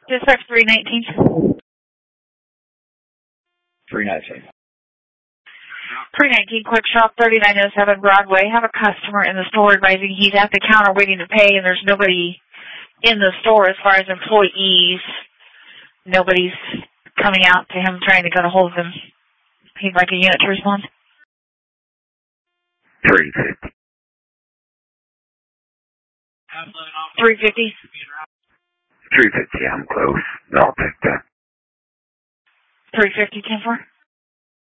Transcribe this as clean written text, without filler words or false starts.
Dispatch 319. 319. 319 Quick Shop, 3907 Broadway. Have a customer in the store advising he's at the counter waiting to pay, and there's nobody in the store as far as employees. Nobody's coming out to him trying to get a hold of him. He'd like a unit to respond. 350. 350. 350, I'm close. I'll take that. 350, 10-4.